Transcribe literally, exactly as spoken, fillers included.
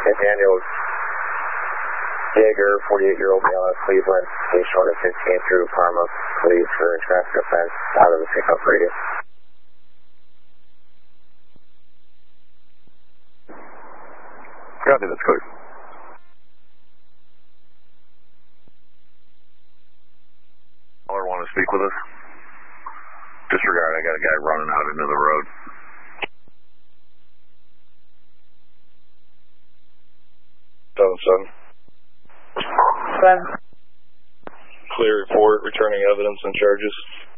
Daniel Jaeger, forty-eight-year-old male out of Cleveland, age one fifteen through Parma, police for traffic offense out of the pickup radius. Copy, that's clear. Caller want to speak with us? Disregard, I got a guy running out into the road. seven seven. Seven. Clear report, returning evidence and charges.